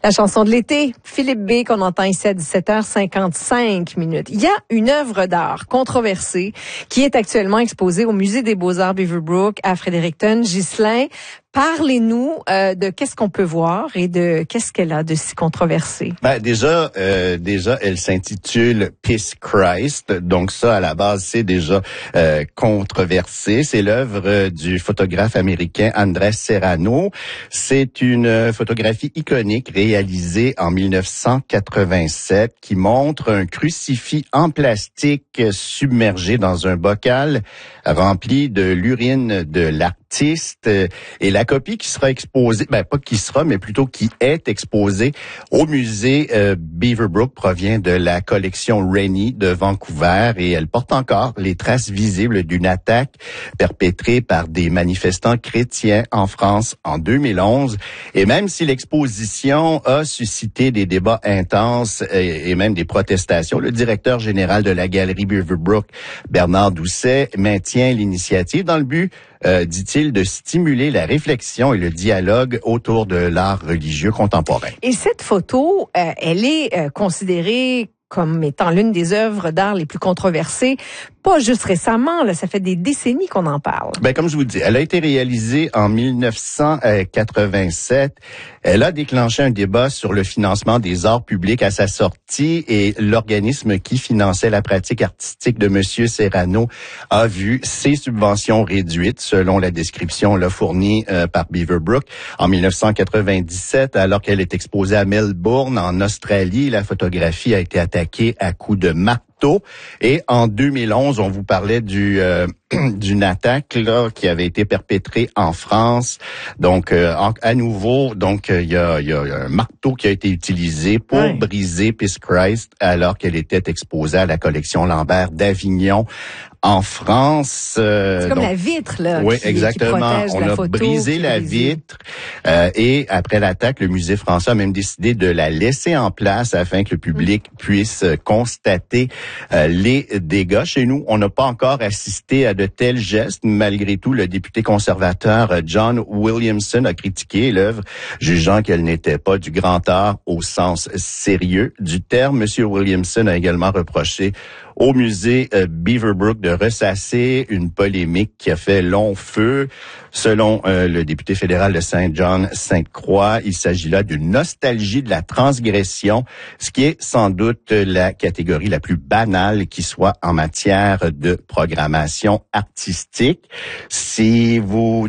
La chanson de l'été, Philippe B, qu'on entend ici à 17h55. Il y a une œuvre d'art controversée qui est actuellement exposée au Musée des Beaux-Arts Beaverbrook à Fredericton. Ghislain, parlez-nous de qu'est-ce qu'on peut voir et de qu'est-ce qu'elle a de si controversé. Déjà, elle s'intitule Peace Christ. Donc ça, à la base, c'est déjà controversé. C'est l'œuvre du photographe américain Andrés Serrano. C'est une photographie iconique réalisée en 1987 qui montre un crucifix en plastique submergé dans un bocal rempli de l'urine de l'artiste. Et la copie qui sera exposée, pas qui sera, mais plutôt qui est exposée au musée Beaverbrook provient de la collection Rennie de Vancouver et elle porte encore les traces visibles d'une attaque perpétrée par des manifestants chrétiens en France en 2011. Et même si l'exposition a suscité des débats intenses et même des protestations, le directeur général de la galerie Beaverbrook, Bernard Doucet, maintient l'initiative dans le but, dit-il, de stimuler la réflexion et le dialogue autour de l'art religieux contemporain. Et cette photo, elle est considérée comme étant l'une des œuvres d'art les plus controversées, pas juste récemment, là, ça fait des décennies qu'on en parle. Comme je vous dis, elle a été réalisée en 1987. Elle a déclenché un débat sur le financement des arts publics à sa sortie et l'organisme qui finançait la pratique artistique de Monsieur Serrano a vu ses subventions réduites, selon la description fournie par Beaverbrook. En 1997, alors qu'elle est exposée à Melbourne, en Australie, la photographie a été attaquée à coups de marteau. Et en 2011, on vous parlait d'une attaque qui avait été perpétrée en France. Donc à nouveau, il y a un marteau qui a été utilisé pour briser Peace Christ alors qu'elle était exposée à la collection Lambert d'Avignon en France. C'est comme la vitre là. Oui, exactement. On a brisé la vitre et après l'attaque, le musée français a même décidé de la laisser en place afin que le public puisse constater les dégâts. Chez nous, on n'a pas encore assisté à de tels gestes. Malgré tout, le député conservateur John Williamson a critiqué l'œuvre, jugeant qu'elle n'était pas du grand art au sens sérieux du terme. Monsieur Williamson a également reproché au musée Beaverbrook de ressasser une polémique qui a fait long feu. Selon le député fédéral de Saint-John-Sainte-Croix, il s'agit là d'une nostalgie de la transgression, ce qui est sans doute la catégorie la plus banale qui soit en matière de programmation artistique. Si vous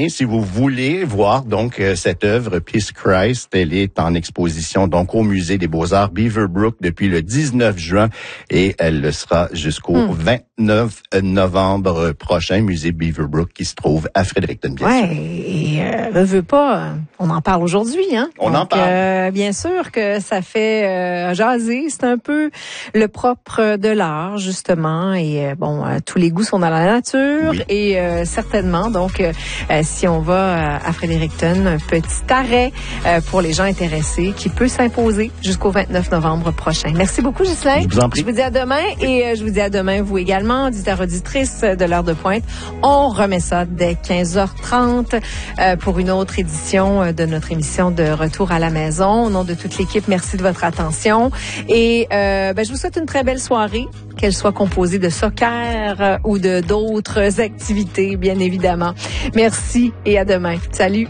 voulez voir donc cette œuvre Peace Christ, elle est en exposition donc au musée des Beaux-Arts Beaverbrook depuis le 19 juin et elle le sera jusqu'au 29 novembre prochain, musée Beaverbrook qui se trouve à Fredericton, bien sûr. Et veut pas, on en parle aujourd'hui, hein. On en parle. Bien sûr que ça fait jaser, c'est un peu le propre de l'art justement et tous les goûts sont dans la nature et certainement donc si on va à Fredericton, un petit arrêt pour les gens intéressés qui peut s'imposer jusqu'au 29 novembre prochain. Merci beaucoup Ghislain. Je vous en prie. Je vous dis à demain et je vous dis à demain vous également, auditeurs auditrices de l'heure de pointe. On remet ça dès 15h30 pour une autre édition de notre émission de Retour à la maison. Au nom de toute l'équipe, merci de votre attention et je vous souhaite une très belle soirée, qu'elle soit composée de soccer ou de d'autres activités, bien évidemment. Merci et à demain. Salut.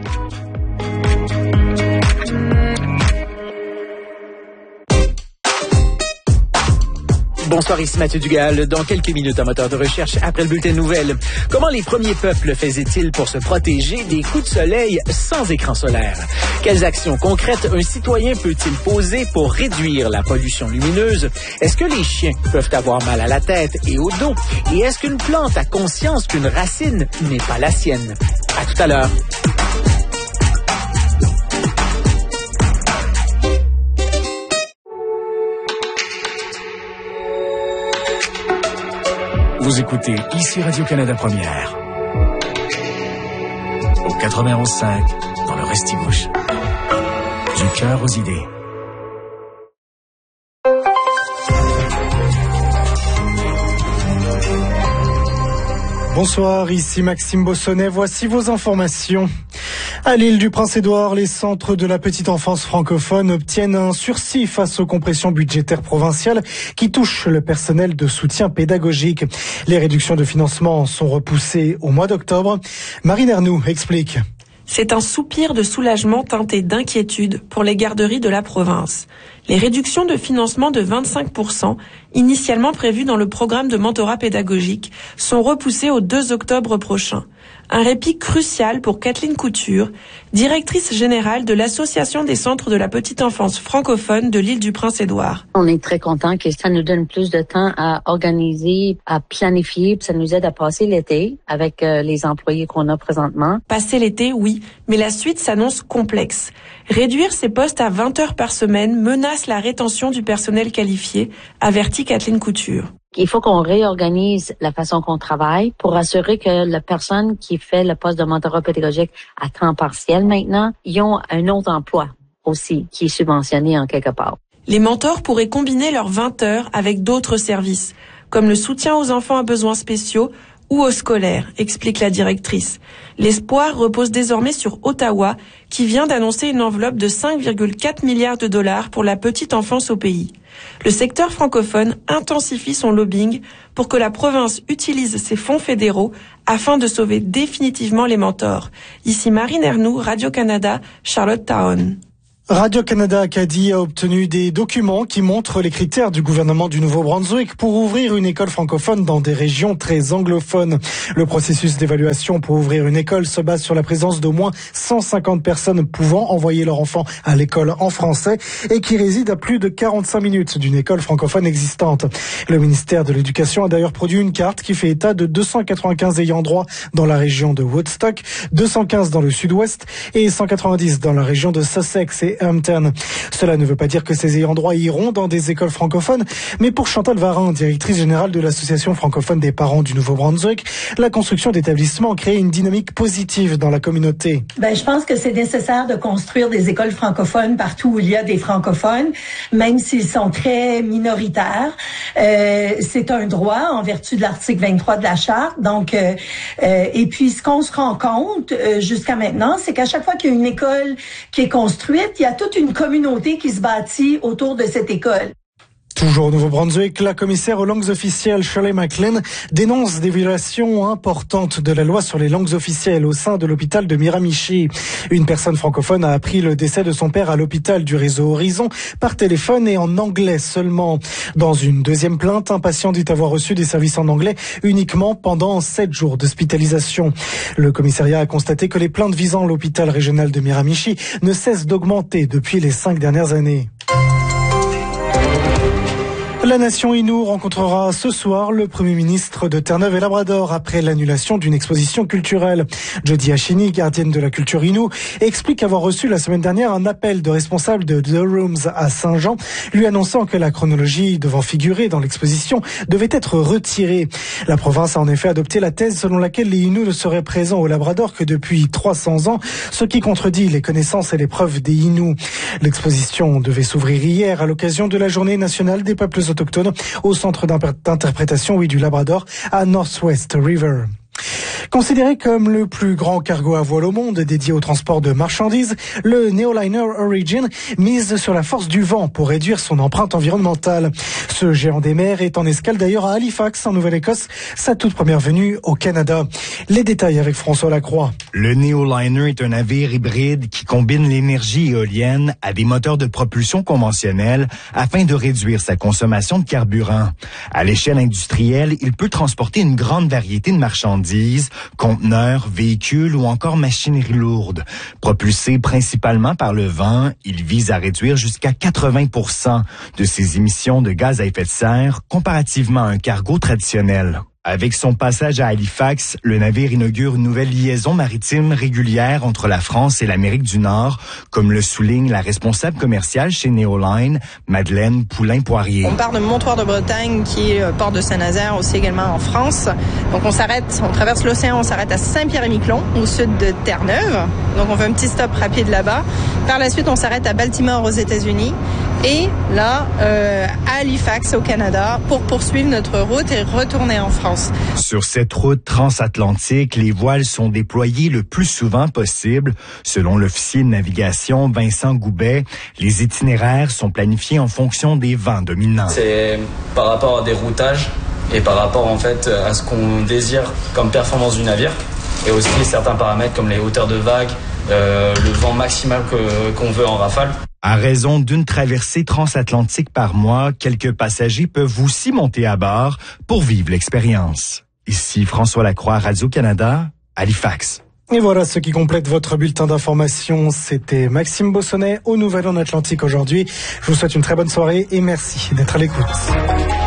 Bonsoir, ici Mathieu Dugal. Dans quelques minutes, un moteur de recherche après le bulletin de nouvelles. Comment les premiers peuples faisaient-ils pour se protéger des coups de soleil sans écran solaire? Quelles actions concrètes un citoyen peut-il poser pour réduire la pollution lumineuse? Est-ce que les chiens peuvent avoir mal à la tête et au dos? Et est-ce qu'une plante a conscience qu'une racine n'est pas la sienne? À tout à l'heure. Vous écoutez ici Radio-Canada Première. Au 91.5, dans le Restigouche. Du cœur aux idées. Bonsoir, ici Maxime Bossonnet. Voici vos informations. À l'île du Prince-Édouard, les centres de la petite enfance francophone obtiennent un sursis face aux compressions budgétaires provinciales qui touchent le personnel de soutien pédagogique. Les réductions de financement sont repoussées au mois d'octobre. Marine Ernoux explique. C'est un soupir de soulagement teinté d'inquiétude pour les garderies de la province. Les réductions de financement de 25%, initialement prévues dans le programme de mentorat pédagogique, sont repoussées au 2 octobre prochain. Un répit crucial pour Kathleen Couture, directrice générale de l'Association des centres de la petite enfance francophone de l'île du Prince-Édouard. On est très content que ça nous donne plus de temps à organiser, à planifier, puis ça nous aide à passer l'été avec les employés qu'on a présentement. Passer l'été, oui, mais la suite s'annonce complexe. Réduire ces postes à 20 heures par semaine menace la rétention du personnel qualifié, avertit Kathleen Couture. Il faut qu'on réorganise la façon qu'on travaille pour assurer que la personne qui fait le poste de mentorat pédagogique à temps partiel maintenant, ils ont un autre emploi aussi qui est subventionné en quelque part. Les mentors pourraient combiner leurs 20 heures avec d'autres services, comme le soutien aux enfants à besoins spéciaux ou aux scolaires, explique la directrice. L'espoir repose désormais sur Ottawa, qui vient d'annoncer une enveloppe de 5,4 milliards de dollars pour la petite enfance au pays. Le secteur francophone intensifie son lobbying pour que la province utilise ses fonds fédéraux afin de sauver définitivement les mentors. Ici Marine Ernoux, Radio-Canada, Charlottetown. Radio-Canada Acadie a obtenu des documents qui montrent les critères du gouvernement du Nouveau-Brunswick pour ouvrir une école francophone dans des régions très anglophones. Le processus d'évaluation pour ouvrir une école se base sur la présence d'au moins 150 personnes pouvant envoyer leur enfant à l'école en français et qui résident à plus de 45 minutes d'une école francophone existante. Le ministère de l'Éducation a d'ailleurs produit une carte qui fait état de 295 ayants droit dans la région de Woodstock, 215 dans le sud-ouest et 190 dans la région de Sussex et Hampton. Cela ne veut pas dire que ces ayants droit iront dans des écoles francophones, mais pour Chantal Varin, directrice générale de l'Association francophone des parents du Nouveau-Brunswick, la construction d'établissements crée une dynamique positive dans la communauté. Je pense que c'est nécessaire de construire des écoles francophones partout où il y a des francophones, même s'ils sont très minoritaires. C'est un droit en vertu de l'article 23 de la Charte. Donc, et puis ce qu'on se rend compte jusqu'à maintenant, c'est qu'à chaque fois qu'il y a une école qui est construite, il y a toute une communauté qui se bâtit autour de cette école. Toujours au Nouveau-Brunswick, la commissaire aux langues officielles, Shirley McLean, dénonce des violations importantes de la loi sur les langues officielles au sein de l'hôpital de Miramichi. Une personne francophone a appris le décès de son père à l'hôpital du réseau Horizon par téléphone et en anglais seulement. Dans une deuxième plainte, un patient dit avoir reçu des services en anglais uniquement pendant 7 jours d'hospitalisation. Le commissariat a constaté que les plaintes visant l'hôpital régional de Miramichi ne cessent d'augmenter depuis les 5 dernières années. La nation Innu rencontrera ce soir le Premier ministre de Terre-Neuve et Labrador après l'annulation d'une exposition culturelle. Jody Hashini, gardienne de la culture Innu, explique avoir reçu la semaine dernière un appel de responsables de The Rooms à Saint-Jean, lui annonçant que la chronologie devant figurer dans l'exposition devait être retirée. La province a en effet adopté la thèse selon laquelle les Innu ne seraient présents au Labrador que depuis 300 ans, ce qui contredit les connaissances et les preuves des Innu. L'exposition devait s'ouvrir hier à l'occasion de la Journée nationale des peuples autochtones au centre d'interprétation du Labrador à Northwest River. Considéré comme le plus grand cargo à voile au monde dédié au transport de marchandises, le Neoliner Origin mise sur la force du vent pour réduire son empreinte environnementale. Ce géant des mers est en escale d'ailleurs à Halifax, en Nouvelle-Écosse, sa toute première venue au Canada. Les détails avec François Lacroix. Le Neoliner est un navire hybride qui combine l'énergie éolienne à des moteurs de propulsion conventionnels afin de réduire sa consommation de carburant. À l'échelle industrielle, il peut transporter une grande variété de marchandises, conteneurs, véhicules ou encore machinerie lourde. Propulsé principalement par le vent, il vise à réduire jusqu'à 80% de ses émissions de gaz à effet de serre comparativement à un cargo traditionnel. Avec son passage à Halifax, le navire inaugure une nouvelle liaison maritime régulière entre la France et l'Amérique du Nord, comme le souligne la responsable commerciale chez Neoline, Madeleine Poulain-Poirier. On part de Montoir-de-Bretagne, qui est port de Saint-Nazaire, aussi également en France. Donc on traverse l'océan, on s'arrête à Saint-Pierre-et-Miquelon, au sud de Terre-Neuve. Donc on fait un petit stop rapide là-bas. Par la suite, on s'arrête à Baltimore, aux États-Unis. et là à Halifax au Canada pour poursuivre notre route et retourner en France. Sur cette route transatlantique, les voiles sont déployées le plus souvent possible. Selon l'officier de navigation Vincent Goubet, les itinéraires sont planifiés en fonction des vents dominants. C'est par rapport à des routages et par rapport en fait à ce qu'on désire comme performance du navire et aussi certains paramètres comme les hauteurs de vagues, le vent maximal qu'on veut en rafale. À raison d'une traversée transatlantique par mois, quelques passagers peuvent aussi monter à bord pour vivre l'expérience. Ici François Lacroix, Radio-Canada, Halifax. Et voilà ce qui complète votre bulletin d'information. C'était Maxime Bossonnet aux Nouvelles en Atlantique aujourd'hui. Je vous souhaite une très bonne soirée et merci d'être à l'écoute.